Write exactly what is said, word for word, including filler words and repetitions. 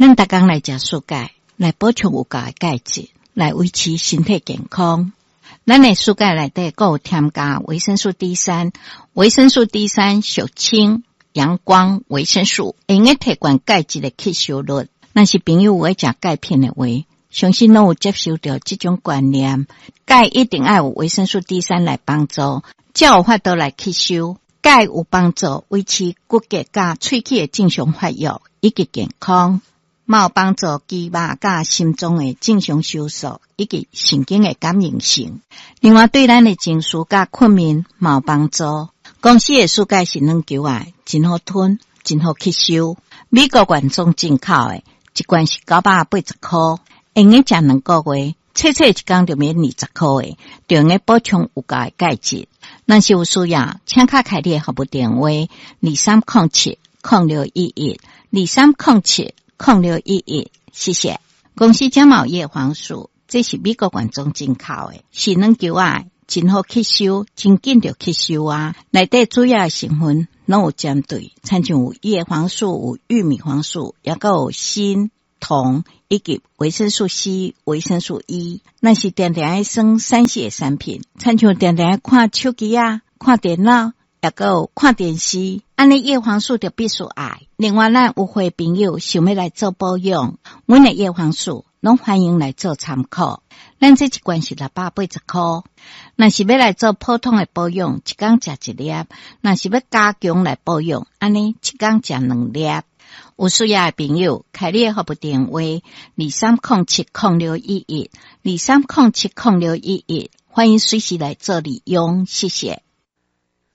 咱逐工来食蔬钙，来补充有够的钙质，来维持身体健康。咱的蔬钙内底还有添加维生素 D 三， 维生素 D 三 属氢、阳光维生素，会用提悬钙质的吸收率。若是朋友有爱食钙片的话，相信拢有接受到这种观念，钙一定要有维生素 D 三 来帮助，才有法度来吸收。钙有帮助维持骨骼甲喙齿的正常发育以及健康，嘛有帮助肌肉甲心脏的正常收缩以及神经的感应性。另外对咱的情绪甲困眠嘛有帮助。公司的蔬钙是软球啊，真好吞，真好吸收。美国原装进口的，一罐是九百八十块，用个食两个月，切切一工就免二十块的，就用个补充有够的钙质。若是有需要，请卡开你的服务电话二三零七零六一一二三零七零六一一，谢谢。公司假冒叶黄素，这是美国原装进口的，是软球啊，真好吸收，真紧就吸收啊。内底主要的成分拢有针对，参像有叶黄素、有玉米黄素，也还有锌、铜以及维生素 C、维生素 E。那是常常爱耍三 C 的产品，参像常常爱看手机啊、看电脑，也还有看电视，安尼叶黄素就必须爱。另外，咱有会朋友想要来做保养，阮的叶黄素拢欢迎来做参考。咱这一罐是六百八十块，若是要来做普通的保养，一天食一粒；若是要加强来保养，安尼一天食两粒。有需要的朋友，开你的服务电话二三零七零六一一二三零七零六一一，欢迎随时来做利用，谢谢。